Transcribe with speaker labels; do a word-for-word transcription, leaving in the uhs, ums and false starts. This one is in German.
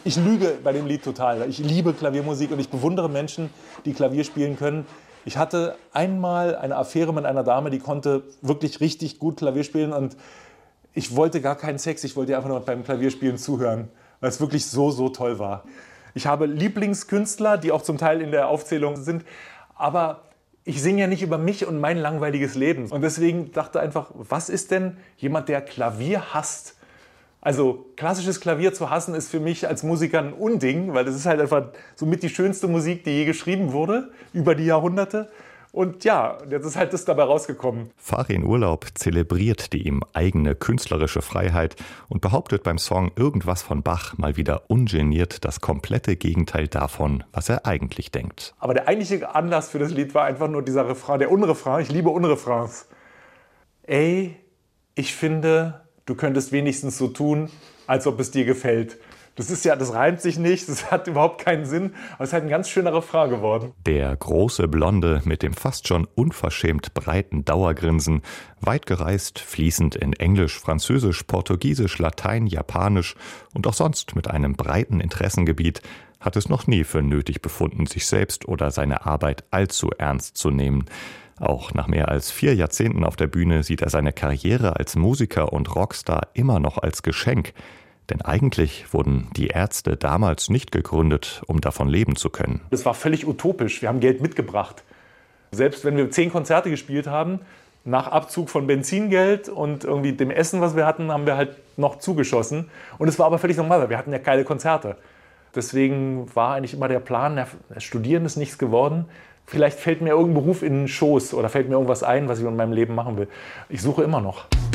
Speaker 1: ich lüge bei dem Lied total. Ich liebe Klaviermusik und ich bewundere Menschen, die Klavier spielen können. Ich hatte einmal eine Affäre mit einer Dame, die konnte wirklich richtig gut Klavier spielen und ich wollte gar keinen Sex, ich wollte ihr einfach nur beim Klavierspielen zuhören, weil es wirklich so, so toll war. Ich habe Lieblingskünstler, die auch zum Teil in der Aufzählung sind, aber ich singe ja nicht über mich und mein langweiliges Leben. Und deswegen dachte einfach, was ist denn jemand, der Klavier hasst? Also klassisches Klavier zu hassen ist für mich als Musiker ein Unding, weil das ist halt einfach somit die schönste Musik, die je geschrieben wurde über die Jahrhunderte. Und ja, jetzt ist halt das dabei rausgekommen.
Speaker 2: Farin Urlaub zelebriert die ihm eigene künstlerische Freiheit und behauptet beim Song Irgendwas von Bach mal wieder ungeniert das komplette Gegenteil davon, was er eigentlich denkt.
Speaker 1: Aber der eigentliche Anlass für das Lied war einfach nur dieser Refrain, der Unrefrain. Ich liebe Unrefrains. Ey, ich finde, du könntest wenigstens so tun, als ob es dir gefällt. Das ist ja, das reimt sich nicht, das hat überhaupt keinen Sinn, aber es ist halt ein ganz schöner Refrain geworden.
Speaker 2: Der große Blonde mit dem fast schon unverschämt breiten Dauergrinsen, weit gereist, fließend in Englisch, Französisch, Portugiesisch, Latein, Japanisch und auch sonst mit einem breiten Interessengebiet, hat es noch nie für nötig befunden, sich selbst oder seine Arbeit allzu ernst zu nehmen. Auch nach mehr als vier Jahrzehnten auf der Bühne sieht er seine Karriere als Musiker und Rockstar immer noch als Geschenk. Denn eigentlich wurden die Ärzte damals nicht gegründet, um davon leben zu können.
Speaker 1: Das war völlig utopisch. Wir haben Geld mitgebracht. Selbst wenn wir zehn Konzerte gespielt haben, nach Abzug von Benzingeld und irgendwie dem Essen, was wir hatten, haben wir halt noch zugeschossen. Und es war aber völlig normal, weil wir hatten ja geile Konzerte. Deswegen war eigentlich immer der Plan, ja, Studieren ist nichts geworden. Vielleicht fällt mir irgendein Beruf in den Schoß oder fällt mir irgendwas ein, was ich in meinem Leben machen will. Ich suche immer noch.